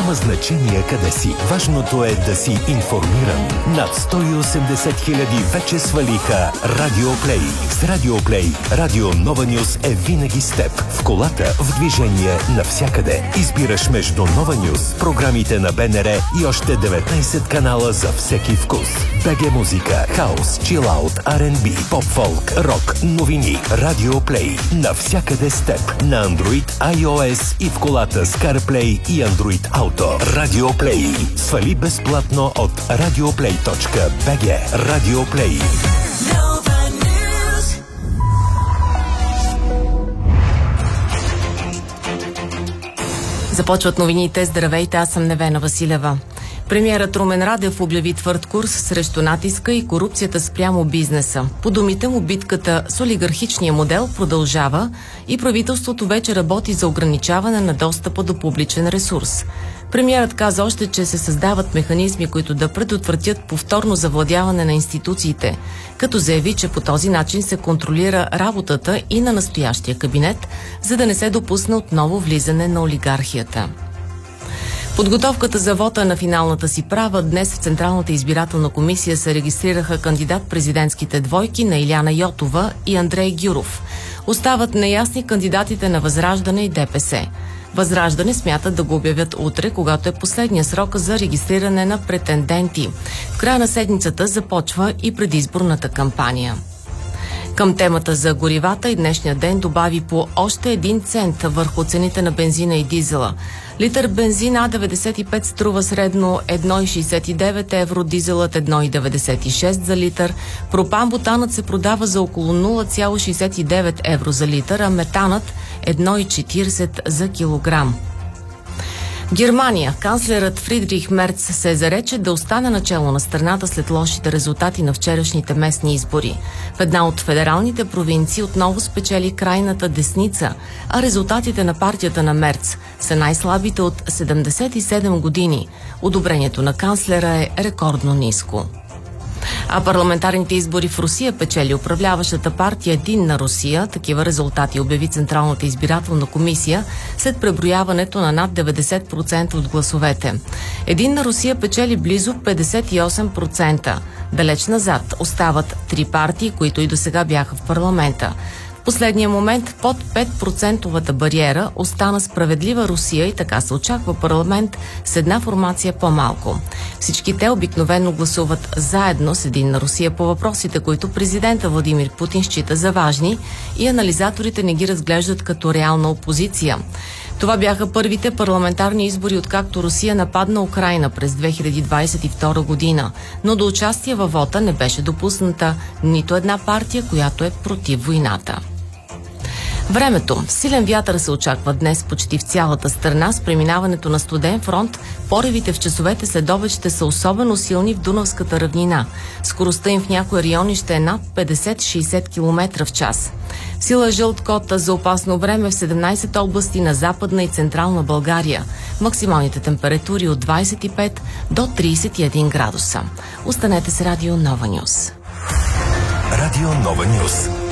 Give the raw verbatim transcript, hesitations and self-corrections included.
Няма значение къде си. Важното е да си информиран. Над сто и осемдесет хиляди вече свалиха Радио Плей. С Радио Плей, Радио Нова Нюз е винаги с теб. В колата, в движение, навсякъде. Избираш между Нова Нюз, програмите на БНР и още деветнайсет канала за всеки вкус. БГ музика, хаус, чилаут, Ар енд Би, поп-фолк, рок, новини. Радио Плей. Навсякъде с теб. На Android, iOS и в колата с CarPlay и Android Auto. Радио Плей. Свали безплатно от радиоплей точка би джи. Радио Плей. Започват новините. Здравейте, аз съм Невена Василева. Премиерът Румен Радев обяви твърд курс срещу натиска и корупцията спрямо бизнеса. По думите му, битката с олигархичния модел продължава и правителството вече работи за ограничаване на достъпа до публичен ресурс. Премиерът каза още, че се създават механизми, които да предотвратят повторно завладяване на институциите, като заяви, че по този начин се контролира работата и на настоящия кабинет, за да не се допусне отново влизане на олигархията. Подготовката за вота на финалната си права днес в Централната избирателна комисия се регистрираха кандидат-президентските двойки на Илияна Йотова и Андрей Гюров. Остават неясни кандидатите на Възраждане и ДПС. Възраждане смятат да го обявят утре, когато е последния срок за регистриране на претенденти. В края на седмицата започва и предизборната кампания. Към темата за горивата и днешния ден добави по още един цент върху цените на бензина и дизела. Литър бензин А деветдесет и пет струва средно едно цяло шейсет и девет евро, дизелът едно цяло деветдесет и шест за литър, пропан-бутанът се продава за около нула цяло шейсет и девет евро за литър, а метанът едно цяло четиридесет за килограм. Германия. Канцлерът Фридрих Мерц се зарече да остане начело на страната след лошите резултати на вчерашните местни избори. В една от федералните провинции отново спечели крайната десница, а резултатите на партията на Мерц са най-слабите от седемдесет и седем години. Одобрението на канцлера е рекордно ниско. А парламентарните избори в Русия печели управляващата партия Единна Русия. Такива резултати обяви Централната избирателна комисия след преброяването на над деветдесет процента от гласовете. Единна Русия печели близо петдесет и осем процента. Далеч назад остават три партии, които и досега бяха в парламента. В последния момент под пет процентовата бариера остана Справедлива Русия и така се очаква парламент с една формация по-малко. Всички те обикновено гласуват заедно с Единна Русия по въпросите, които президента Владимир Путин счита за важни и анализаторите не ги разглеждат като реална опозиция. Това бяха първите парламентарни избори, откакто Русия нападна Украйна през две хиляди двадесет и втора година, но до участие във вота не беше допусната нито една партия, която е против войната. Времето. Силен вятър се очаква днес почти в цялата страна. С преминаването на студен фронт, поривите в часовете след обед ще са особено силни в Дунавската равнина. Скоростта им в някои райони ще е над петдесет до шейсет километра в час. Сила жълт код за опасно време в седемнайсет области на Западна и Централна България. Максималните температури от двадесет и пет до тридесет и един градуса. Останете с Радио Нова Нюз. Радио Нова Нюз.